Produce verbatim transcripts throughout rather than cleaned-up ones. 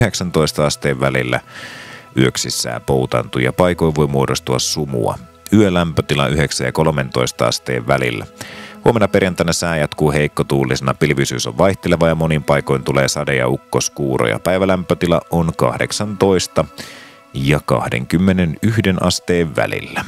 yhdeksäntoista asteen välillä. Yöksi sää poutantuu ja paikoin voi muodostua sumua. Yölämpötila yhdeksän ja kolmetoista asteen välillä. Huomenna perjantaina sää jatkuu heikkotuulisena, pilvisyys on vaihteleva ja monin paikoin tulee sade- ja ukkoskuuroja. Päivälämpötila on kahdeksantoista ja kaksikymmentäyksi asteen välillä.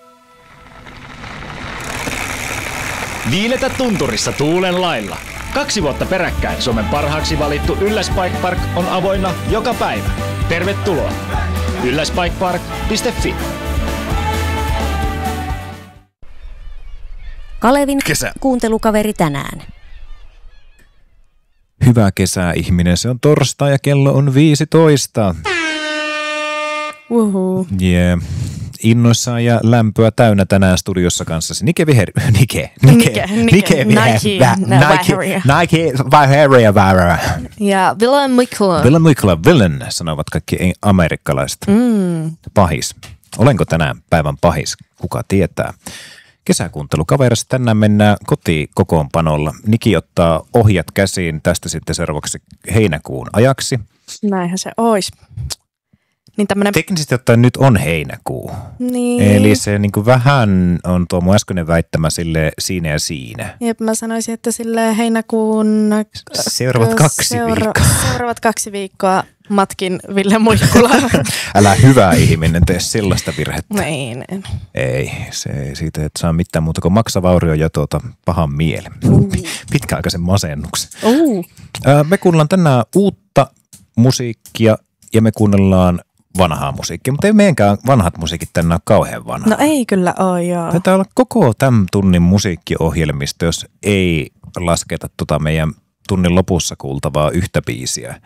Viiletä tunturissa tuulen lailla. Kaksi vuotta peräkkäin Suomen parhaaksi valittu Ylläs Bike Park on avoinna joka päivä. Tervetuloa! ylläs bike park piste fi. Kalevin Kesä. kuuntelukaveri tänään. Hyvää kesää, ihminen. Se on torstai ja kello on viisitoista. Uhu. Yeah. Innoissaan ja lämpöä täynnä tänään studiossa kanssasi. Nike Viher... Nike. Nike. Nike. Nike. Nike. Nike. Vaheria. Ja Willem Mikkola. Willem Mikkola. Willem, sanovat kaikki amerikkalaiset. Mm. Pahis. Olenko tänään päivän pahis? Kuka tietää? Kesäkuuntelukaverissa tänään mennään kotiin kokoonpanolla. Niki ottaa ohjat käsiin tästä sitten seuraavaksi heinäkuun ajaksi. Näinhän se olisi. Niin tämmönen... Teknisesti ottaen nyt on heinäkuu. Niin. Eli se niin kuin vähän on tuo mun äskeinen väittämä sille siinä ja siinä. Jep, mä sanoisin, että sille heinäkuun... Seuraavat kaksi seura- viikkoa. Seuraavat kaksi viikkoa matkin Ville Muikkulaa. Älä hyvä ihminen, tee sellaista virhettä. Niin. Ei, se ei siitä et saa mitään muuta kuin maksavaurio ja tuota pahan mielen. Uh. Pitkäaikaisen masennuksen. Uh. Me kuunnellaan tänään uutta musiikkia ja me kuunnellaan vanhaa musiikkia, mutta ei meidänkään vanhat musiikit tänään ole kauhean vanhaa. No ei kyllä ole, joo. Taitaa olla koko tämän tunnin musiikkiohjelmista, jos ei lasketa tota meidän tunnin lopussa kuultavaa yhtä biisiä.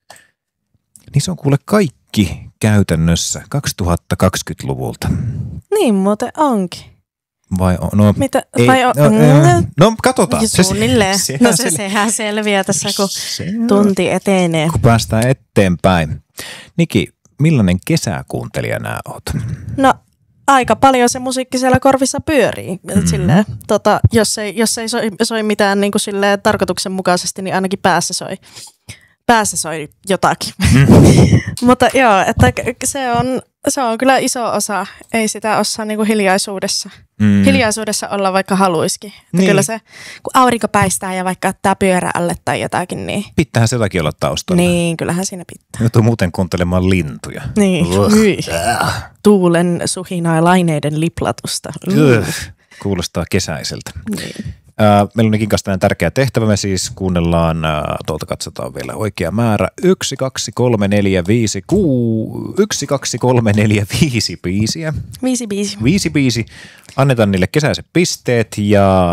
Niin se on kuule kaikki käytännössä kaksituhattakaksikymmentäluvulta. Niin muuten onkin. Vai on? No, Mitä? ei, Vai on? no, Mm. no katsotaan. Suunnilleen. Se, No se, se, se, sehän selviää tässä, kun se, tunti etenee. kun päästään eteenpäin. Niki, millainen kesäkuuntelija nää oot? No aika paljon se musiikki siellä korvissa pyörii. Mm-hmm. Silleen, tota, jos ei, jos ei soi, soi mitään niin kuin silleen tarkoituksenmukaisesti, niin ainakin päässä soi. Päässä soi jotakin. Mm-hmm. Mutta joo, että se on, se on kyllä iso osa. Ei sitä osaa niin kuin hiljaisuudessa. Mm. Hiljaisuudessa olla vaikka haluisikin. Niin. Kyllä se, kun aurinko paistaa ja vaikka ottaa pyörä alle tai jotakin, niin... Pitäähän se jotakin olla taustalla. Niin, kyllähän siinä pitää. Joutuu muuten kuuntelemaan lintuja. Niin, hyi. Tuulen suhinaa laineiden liplatusta. Uh. Kuulostaa kesäiseltä. Niin. Uh, meillä on Nikin kanssa tänään tärkeä tehtävä. Me siis kuunnellaan, uh, tuolta katsotaan vielä oikea määrä, yksi, kaksi, kolme, neljä, viisi, kuu, yksi, kaksi, kolme, neljä, viisi biisiä. Viisi biisi. Viisi biisi. Annetaan niille kesäiset pisteet ja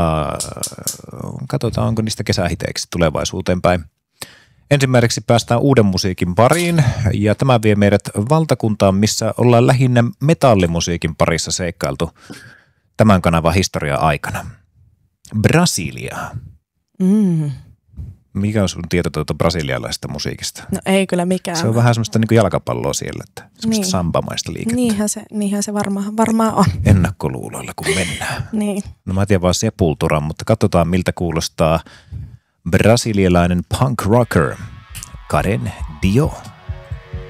katsotaan, onko niistä kesähiteeksi tulevaisuuteen päin. Ensimmäiseksi päästään uuden musiikin pariin ja tämä vie meidät valtakuntaan, missä ollaan lähinnä metallimusiikin parissa seikkailtu tämän kanavan historian aikana. Brasilia. Mm. Mikä on sun tieto tuota brasilialaisesta musiikista? No ei kyllä mikään. Se on vähän semmoista niin kuin jalkapalloa siellä, että semmoista niin. sambamaista liikettä. Niinhän se, niinhän se varmaan, varmaan on. Ennakkoluuloilla kun mennään. Niin. No mä tiedän vaan Sepulturan, mutta katsotaan miltä kuulostaa brasilialainen punk rocker Karen Dio.